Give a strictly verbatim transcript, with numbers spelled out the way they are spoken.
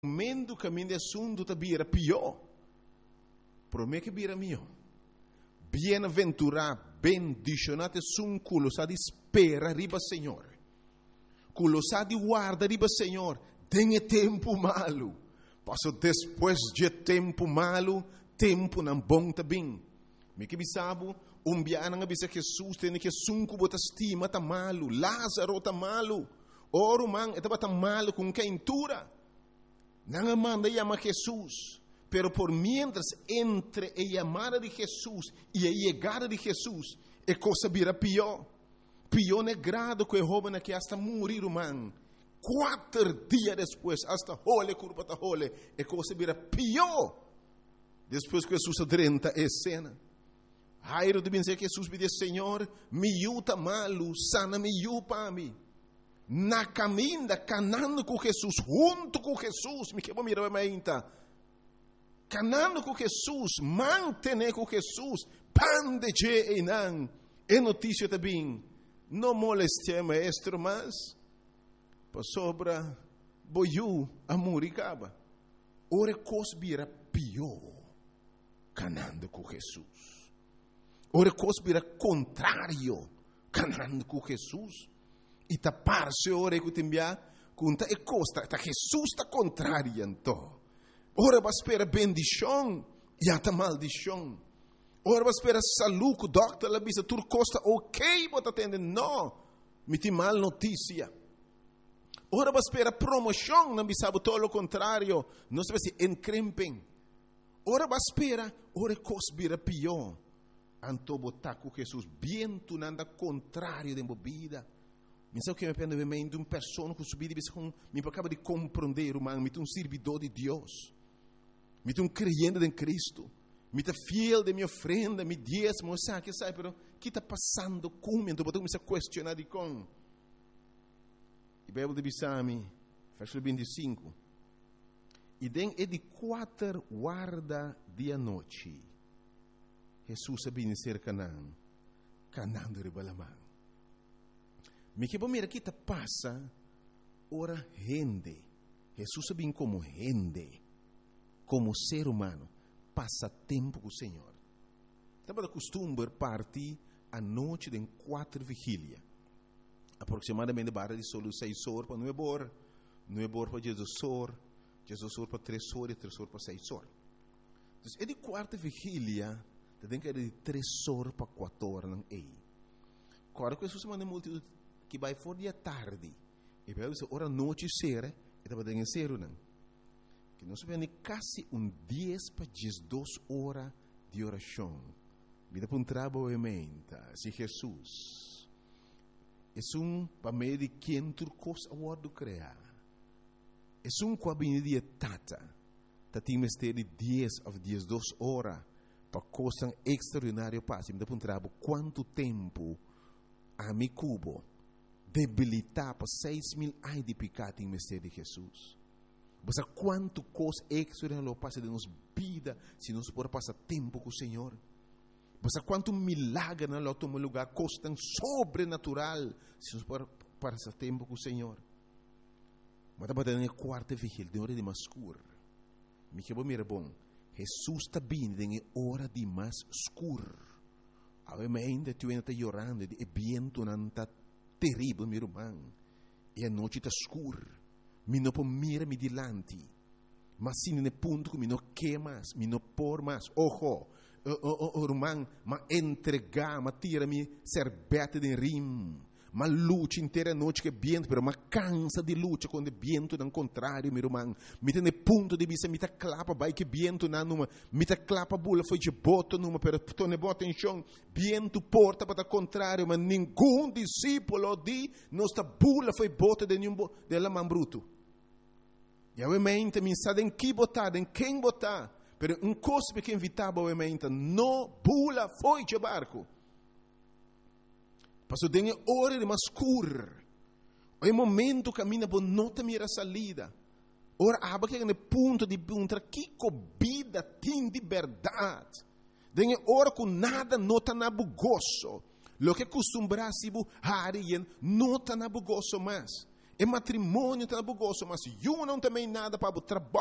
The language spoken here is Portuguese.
momento caminho de assunto tá vira pior. Promete que vira melhor. Bem-aventurado, bendicionado sum culo sa de espera riba Senhor. Culo sa de guarda riba Senhor. Tem tempo malo. Passou depois de tempo malo, tempo não bom também. Me que bisabo, um biana nga bisa Jesus tem que sunco bota estima tá malo, Lázaro tá malo. Oro man, estava tá malo com quentura. Não manda chama Jesus. Pero por mientras entre a llamada de Jesús y a llegada de Jesús, a cosa vira pior. Pior é grado que o joven que hasta morir, man. Quatro dias depois, hasta hole, curva ta hole, a cosa vira pior. Depois que Jesus adrenta a cena. Jairo deve dizer que Jesus me diz, Senhor, me yuta malo, sana me yupa mim. Na caminha, canando com Jesus, junto com Jesus, me quebra mirar a minha. Canando com Jesus, mantener com Jesus, pan de je e nan, é notícia também, não moleste maestro, mas, para sobra, boiu, amor e caba. Ora, cos vira pior, canando com Jesus. Ora, cos vira contrário, canando com Jesus. E tapar-se, ora, que te enviar, conta e costa, tá Jesus está contrário, então. Ora vai esperar bendição e até maldição. Ora vai esperar saúde, o doctor lá bisa tur costa ok, bota atender, não, me tem mal notícia. Ora vai esperar promoção, não bisa todo o contrário, não se vai se encrempem. Ora vai esperar, ora coisa vira pior. Anto botar com Jesus, bem tu nada contrário de vida. Mas é o que me pende de uma pessoa que subir e com me acaba de compreender, humano, me tem um servidor de Deus. Me tem um crente em Cristo. Me tem fiel de minha ofrenda, me diezmo, sabe que sabe, pero o que está passando comigo? Então, eu comecei a questionar de com. E a Bíblia de Bissami, versículo vinte e cinco. E den é de quatro guarda de a noite. Jesus sabia ser Canaã. Canaã de Ribalamã. Me que mira que está passa, ora rende. Jesus sabia como rende. Como ser humano, passa tempo com o Senhor. Estava de costume partir à noite de quatro vigílias. Aproximadamente barra de solo seis horas para nove horas, nove horas para Jesus horas, Jesus horas para três horas e três horas para seis horas. Então, é de quarta vigília, tem que ir de três horas para quatro horas. Não é? Agora, que Jesus manda multidão que vai fora de tarde, e vai dizer, ora noite será, e estava dentro de ser, não? Que nós vemos quase um dez para duas horas de oração. Vida para um trabalho se Jesus é um para meio de quem tu coisa a word criar. É um com a de tata. Tati mistério de dez a duas horas para coisa extraordinária passe. Vida para um trabalho quanto tempo a mi cubo debilitar para seis mil ai de pecado em mistério de Jesus. Mas quanto coisa extraordinária passa de nossa vida se nós podemos passar tempo com o Senhor. Mas quanto milagre na nosso lugar, coisa tão sobrenatural se nós podemos passar tempo com o Senhor. Mas estava dando a quarta vigília, de hora de mais escuro. Me que bom, mira bom. Jesus está vindo em hora de mais escuro. Obviamente, tu ainda está chorando, e vento não está terrível, meu irmão. E a noite está escura. Mi não pode mirar me dilante, mas sim no ponto que mi não quer mais, mi não por mais. Ojo, o irmão, mas entregar, mas tira mi serbete de rim, mas luta inteira noite que viento, pero mas cansa de luta quando o viento não contrário, meu irmão. Mi tem ponto de vista, mi tá clapa, vai que viento não numa, mi tá clapa bula foi de boto numa, pero tu ne bota em chão, viento porta para o contrário, mas nenhum discípulo de nossa bula foi bota de nenhum de la man bruto. E obviamente mi sa em que botar, em quem botar, pero um cospe que invitava obviamente, no bula foi de barco. Passou de hora de mais escuro. O momento caminha por nota mira salida. Ora, aba que no ponto de encontrar que vida tem de verdade. De hora com nada nota na bugoso. Lo que costumbrasse bu harien nota na bugoso mais. E matrimônio tá bugoso, mas eu não também nada para o trabalho